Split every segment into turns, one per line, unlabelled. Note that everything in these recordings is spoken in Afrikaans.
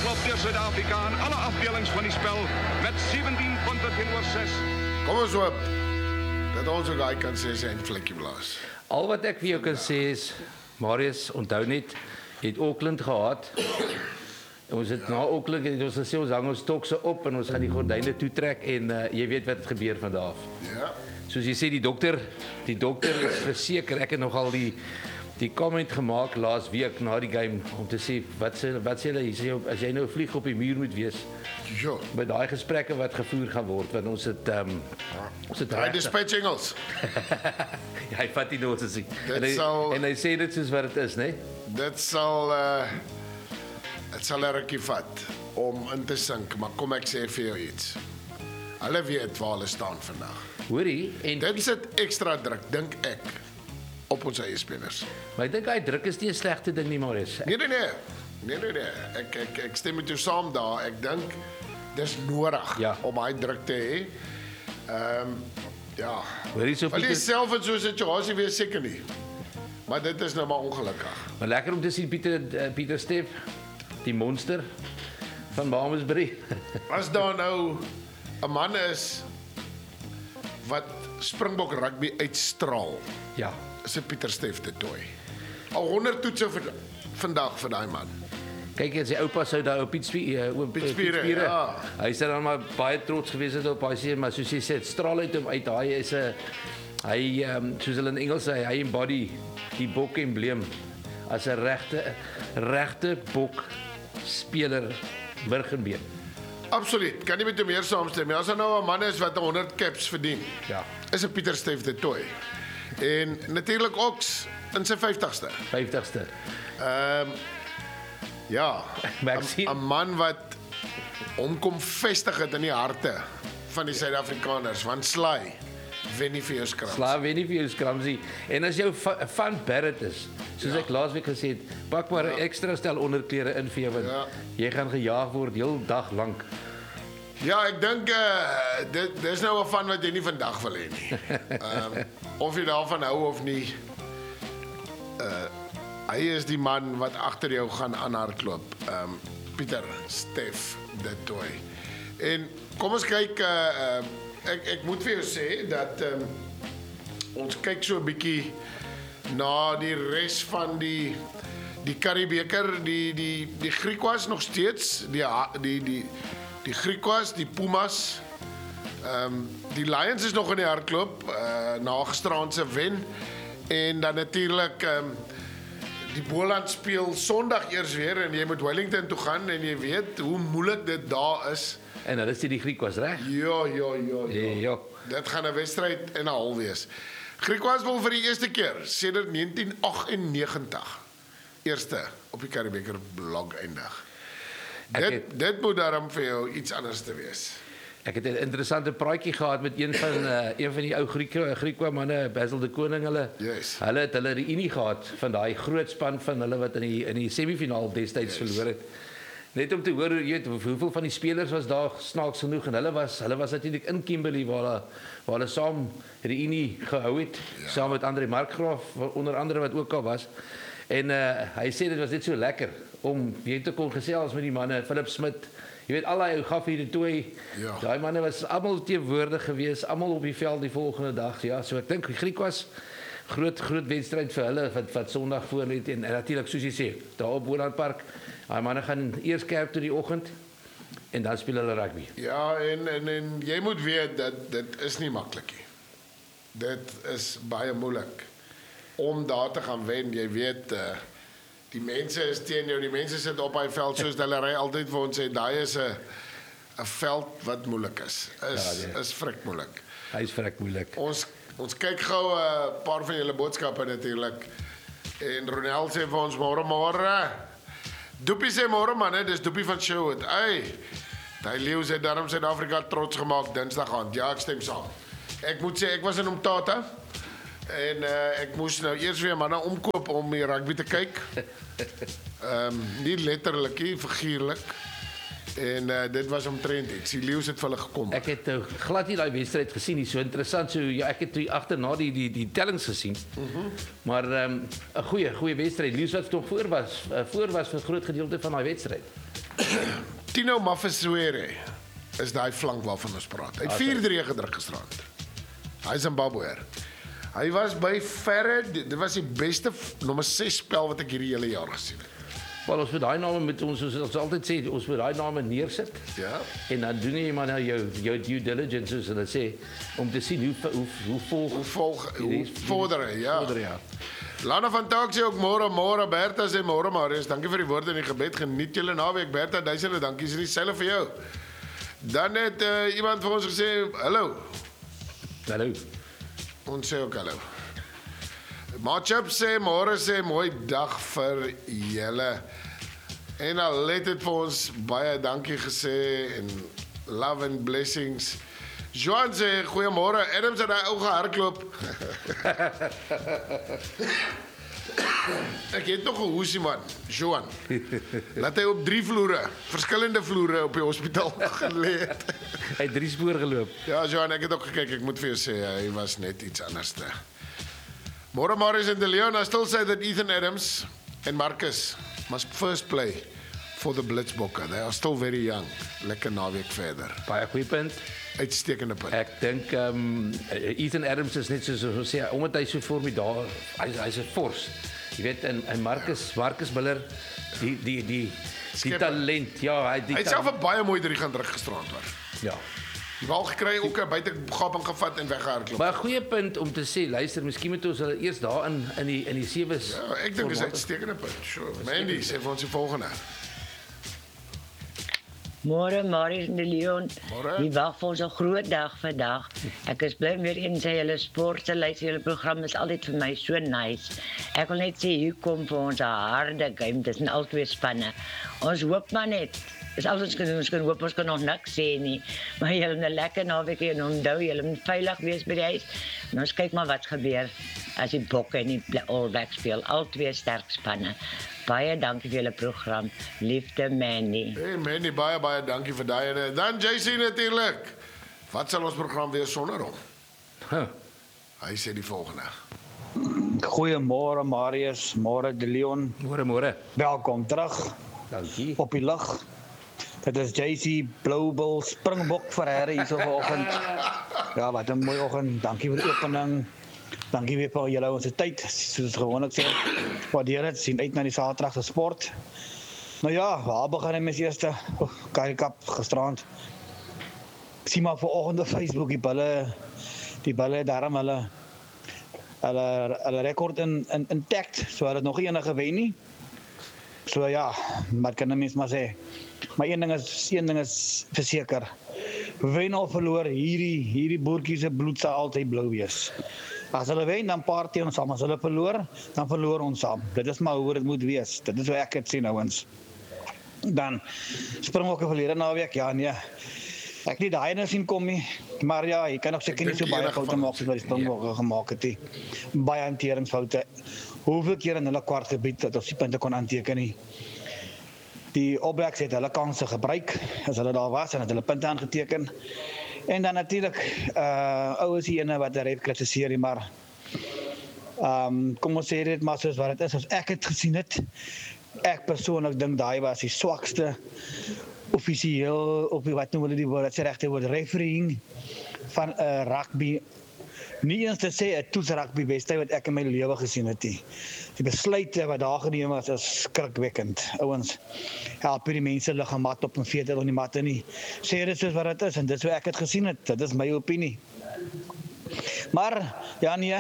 afloop deur Suid-Afrika in alle afdelings van die spel met 17 punte teenoor 6.
Kom ons hoop dat ons ook daai kan sê sy en vlekkie blaas.
Al wat ek vir jou kan sê is, Marius, onthou net, het Auckland gehad. Ons het na Auckland, het ons gesê, ons hang ons stokse op en ons gaan die gordyne toetrek en jy weet wat het gebeur van daar af.
Ja.
Soos jy sê, die dokter is verseker, ek het nogal die comment gemaak laas week na die game, om te sê, wat sê hulle, as jy nou vlieg op die muur moet wees,
Jo.
met daai gesprekke wat gevoer gaan word, want ons het
Hy dispatch Engels.
hy vat die notas sê.
Dit
En hy sê dit soos wat dit is, né?
Dit sal 'n rukkie vat om in te sink, maar kom ek sê vir jou iets. Hulle weet waar hulle staan vandag.
Hoorie, en
Dit sit ekstra druk, dink ek, op ons eie spelers.
maar ek dink hy druk is nie 'n slegte ding nie, Marius.
Nee. Ek stem met jou saam daar. Ek dink dis nodig
Ja.
om hy druk te hê. Ja.
Hoorie, so
Hulle
Pieter,
self in so 'n situasie wees seker nie. Maar dit is nou maar ongelukkig.
maar lekker om te sien Pieter Steff, die monster van Bamersbury.
As daar nou 'n man is wat Springbok rugby uitstraal,
Ja.
is dit Pieter Steff de Tooi. Al 100 toetse vandag vir daai man.
Kyk eens, sy oupa sou daar op Piet
Spiere, ja.
Hy sê dan maar baie trots gewees het op hy sê, maar soos hy sê, het straal uit hom uit. Hy is 'n soos hulle in Engels sê, hy embody die bok embleem as 'n regte bok speler Burgenbeen.
Absoluut, kan nie met hom meer saamstem nie. As daar nou 'n man is wat 100 caps verdien,
Ja.
is dit Pieter Steff de Tooi. En natuurlik Ox in sy 50ste.
50ste.
Ja,
Maar ek sien-
'n man wat hom kom vestig het in die harte van die Suid-Afrikaners, want Sly wen nie vir jou skrap.
Slaaf weet nie vir jou skramsie. En as jou van Barrett is, soos ek laasweek gesê het, pak maar 'n ekstra stel onderklere in vir jou want
Ja.
jy gaan gejaag word heel dag lank.
Ja, ek dink dis nou 'n van wat jy nie vandag wil hê nie. Of jy daarvan hou of nie. Hy is die man wat agter jou gaan aanhardloop. Pieter Steff de Tooi. En kom ons kyk ek moet vir jou sê dat ons kyk so 'n bietjie na die res van die Currie-beker, die Griquas nog steeds, die Griquas, die Pumas. Die Lions is nog in die hardloop na gisteraand se wen en dan natuurlik die Boland speel Sondag eers weer en jy moet Wellington toe gaan en jy weet hoe moeilik dit daar is.
En hulle sê die Griek was reg.
Ja.
Ja.
Dit gaan 'n wedstryd en 'n half wees. Griquas wil vir die eerste keer sedert 1998 eerste op die Currie-beker blok eindig. Dit moet daarom vir jou iets anders te wees.
Ek het 'n interessante praatjie gehad met een van die ou Griekwa manne, Basil de Koning hulle.
Yes.
Hulle het hulle reunie gehad van daai groot span van hulle wat in die semifinaal destyds verloor het. Net om te hoor, jy weet, hoeveel van die spelers was daar snaaks genoeg en hulle was natuurlik in Kimberley waar hulle saam reunie gehou het, saam met Andre Markgraaf onder andere wat ook al was. En hy sê dit was net so lekker om weer te kon gesels met die manne, Philip Smit. Jy weet al daai ou Gaffie de Tooi.
Ja.
Daai manne was almal teenwoordig geweest, almal op die veld die volgende dag. Ja, so ek dink die Griek was groot wedstryd vir hulle wat Sondag voor lê en natuurlik soos jy sê, daar op Boland Park. Daai manne gaan eers kerk toe die oggend en dan speel hulle rugby.
Ja, en jy moet weet dat dit is nie maklik nie. Dit is baie moeilik om daar te gaan wen. Jy weet die mense is teen jou, die mense sit op hy veld soos hulle ry altyd vir ons sê, daai is 'n veld wat moeilik is. Is frik moeilik.
Hy is vrek moeilik.
Ons kyk gou 'n paar van julle boodskappe natuurlik. En Ronel sê vir ons môre. Doopie sê môre man, hè, dis Doopie van Sherwood. Daai leeu het daarom Suid-Afrika trots gemaak Dinsdag aand. Ja, ek stem saam. Ek moet sê ek was in Umtata en ek moes nou eers weer manne omkoop om die rugby te kyk. Nie letterlik nie, figuurlik. En dit was omtrent iets. Die leeu het vir hulle gekom.
Ek het glad nie daai wedstryd gesien nie. So interessant. So ja, ek het toe agterna die tellings gesien. Maar 'n goeie wedstryd. Leeu wat nog voor was vir 'n groot gedeelte van daai wedstryd.
Tino Mafesuere is daai flank waarvan ons praat. Hy het 4-3 gedruk gisterand. Hy is Zimbabweër. Hy was by verre, dit was die beste nommer 6 spel wat ek hierdie hele jaar gesien het.
Wel, ons moet daai name met ons, soos ons altyd sê, ons moet daai name neersit.
Ja.
En dan doen jy maar nou jou due diligence, soos hulle sê, om te sien hoe
Vorder hy, ja.
Vorder, ja.
Lana van Taak sê ook môre, Bertha sê môre Marius, dankie vir die woorde en die gebed, geniet julle naweek, Bertha, duisende dankie, is dieselfde vir jou. Dan het iemand vir ons gesê, hallo.
Hallo.
Ons sê ook hallo. Matchup sê, môre sê, mooi dag vir julle. En Alet het vir ons baie dankie gesê en love and blessings. Joan sê, goeiemôre, Adams het daai ou gehardloop. Ek het nog 'n hoesie man, Joan. Laat hy op 3 vloere, verskillende vloere op die hospitaal gelê het.
Hy het 3 spoor geloop.
Ja, Joan, ek het ook gekyk, ek moet vir jou sê, hy was net iets anders. Môre Marius en De Leon, I still say that Ethan Adams and Marcus must first play for the Blitzbokke. They are still very young. Lekker naweek verder.
Baie goeie punt.
Uitstekende punt.
Ek dink Ethan Adams is net soos ons sê, omdat hy so formidaal, hy's 'n fors. Jy weet, en Marcus Miller, die talent, ja,
hy het self 'n baie mooi drie gaan druk gisterand hoor.
Ja.
Die bal gekry, ook 'n buitegaping gevat en weggehardloop.
Maar 'n goeie punt om te sê, luister, miskien moet ons hulle eers daarin in die sewes.
Ja, ek dink dis 'n uitstekende punt. Sure. Mandy sê vir ons die volgende.
Môre Marius en De Leon.
Môre.
Die wag vir ons 'n groot dag vandag. Ek is bly weer eens sy julle sport, julle program is altyd vir my so nice. Ek wil net sê hier kom vir ons 'n harde game tussen al twee spanne. Ons hoop maar net. Dis alles ons kan hoop, ons kan nog niks sê nie. Maar julle moet 'n lekker naweek hê en onthou julle moet veilig wees by die huis. En ons kyk maar wat gebeur as die Bokke en die All Blacks speel. Al twee sterk spanne. Baie dankie vir julle program. Liefde Mandy.
Hey Mandy, baie dankie vir daai en dan JC natuurlik. Wat sal ons program wees sonder hom? Hy sê die volgende.
Goeiemôre Marius, môre De Leon.
Môre.
Welkom terug
Dankie.
op die lug. Dit is JC Global Springbok vir Harry hier so vanoggend. Ja, wat 'n mooi oggend. Dankie vir die opening. Dankie weer vir julle ons tyd. Soos gewoonlik sê, waardeer dit. Sien uit na die Saterdag se sport. Nou ja, waar begin ons eerste? Currie Cup gisterand. Sien maar vanoggend op Facebook die bulle daarom hulle rekord intact. So hulle het nog nie enige gewen nie. So ja, wat kan 'n mens maar sê? Maar een ding is verseker. Wen of verloor, hierdie boertjies se bloed sal altyd blou wees. As hulle wen, dan party ons saam. As hulle verloor, dan verloor ons saam. Dit is maar hoe dit moet wees. Dit is hoe ek dit sien ouens. Dan Springbokke verlede naweek, ja nee. Ek nie daai nou sien kom nie. Maar ja, jy kan nog seker nie so baie foute maak soos wat die Springbokke gemaak het nie. Baie hanteringsfoute. Hoeveel keer in hulle kwartgebied dat ons die punte kon aanteken nie. Die All Blacks het hulle kansse gebruik as hulle daar was en het hulle punte aangeteken. En dan natuurlik ouers die ene wat ref kritiseer nie, maar kom ons sê dit maar soos wat dit is, as ek het gesien het. Ek persoonlik dink daai was die swakste offisieel op wat noem hulle die woord, dit sê regte woord, refereeing van rugby. Nie eens te sê 'n toetsrugby beste wat ek in my lewe gesien het nie. Die besluite wat daar geneem is skrikwekkend. Ouens, help die mense lig 'n mat op en vee dit op die matte nie. Sê dit soos wat dit is en dit is hoe ek het gesien het. Dit is my opinie. Maar ja nee.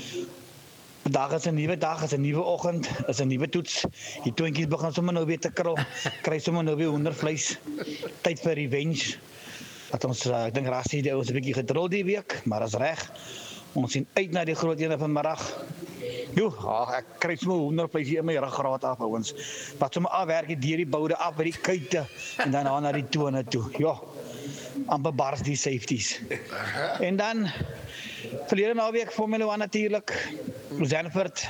Vandag is 'n nuwe dag, is 'n nuwe oggend, is 'n nuwe toets. Die twintjies begin sommer nou weer te krul. Kry sommer nou weer hoendervleis. Tyd vir revenge. Dat ons, ek dink Rassie het ons 'n bietjie gedrol die week, maar is reg. Ons sien uit na die groot ene vanmiddag. Ek kry sommer hoendervleis hier in my ruggraat af, ouens. Wat sommer afwerk deur die boude af by die kuite en dan na die tone toe. Ja. Amper bars die safeties. En dan verlede naweek Formule 1 natuurlik. Zandvoort,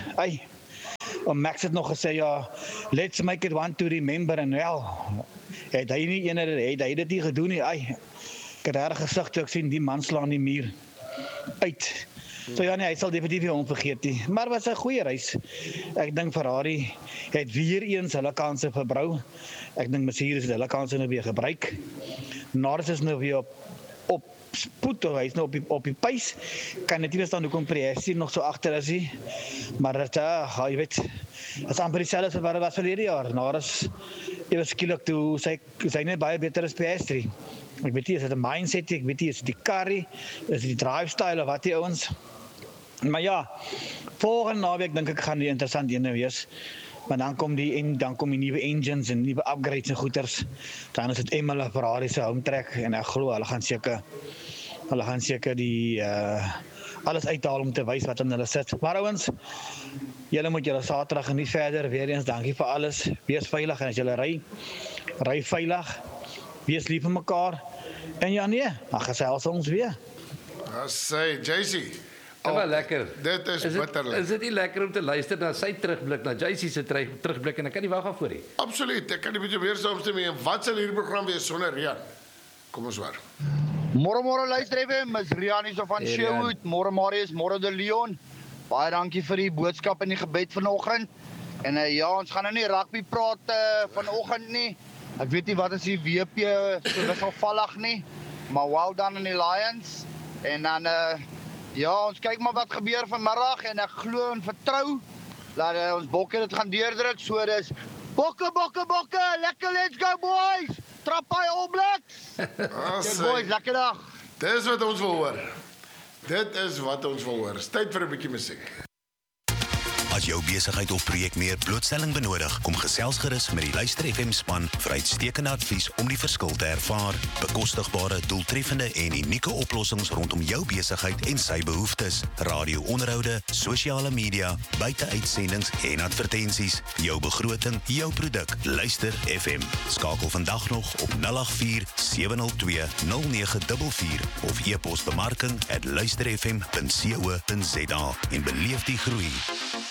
Max het nog gesê ja, let's make it one to remember en wel. Het hy dit nie gedoen nie. Ek het reg gesig toe ek sien die man slaan die muur uit. So ja nee, hy sal definitief nie hom vergeet nie. Maar was 'n goeie reis. Ek dink Ferrari het weer eens hulle kanse verbrou. Ek dink Mercedes het hulle kanse nou weer gebruik. Norris is nou weer op spoed, hy is nou op die pace. Kan net nie verstaan hoekom Piastri nog so agter is nie. Maar dit jy weet, dit is amper dieselfde wat was verlede jaar. Norris ewe skielik toe sy net baie beter as Piastri. Ek weet nie, is dit 'n mindset, ek weet nie, is dit die carry, is dit die drive style of wat die ouens. Maar ja, volgende naweek dink ek gaan die interessant ene wees. Maar dan kom die nuwe engines en nuwe upgrades en goeters. Dan is dit eenmal 'n Ferrari se home track en ek glo hulle gaan seker die alles uithaal om te wys wat in hulle sit. Maar ouens, julle moet julle Saterdag geniet verder. Weer eens dankie vir alles. Wees veilig en as julle ry veilig. Wees lief vir mekaar. En ja nee, dan gesels ons weer.
Sê JC.
Dit was lekker.
Dit is bitterlik.
Is dit nie lekker om te luister na sy terugblik, na JC se terugblik en ek kan nie wag daarvoor nie.
Absoluut. Ek kan nie met jou meer saamstem nie. Wat sal hierdie program wees sonder Rian? Kom ons hoor.
Môre luister even, Ms. Rian is van Sherwood. Môre Marius, môre de Leon. Baie dankie vir die boodskap en die gebed vanoggend. En ja, ons gaan nou nie rugby praat vanoggend nie. Ek weet nie wat is die WP so wisselvallig nie, maar well done in die Lions. En dan ja, ons kyk maar wat gebeur vanmiddag en ek glo en vertrou dat ons bokke dit gaan deurdruk. So dis bokke, lekker, let's go boys. Trap hy omblik. Boys, lekker dag.
Dis wat ons wil hoor. Dit is wat ons wil hoor. Tyd vir 'n bietjie musiek.
As jou besigheid of projek meer blootstelling benodig, kom gesels gerus met die Luister FM span vir uitstekende advies om die verskil te ervaar. Bekostigbare, doeltreffende en unieke oplossings rondom jou besigheid en sy behoeftes. Radio-onderhoude, sosiale media, buiteuitsendings en advertensies. Jou begroting, jou produk. Luister FM. Skakel vandag nog op 084 702 0944 of e-pos bemarking@luisterfm.co.za en beleef die groei.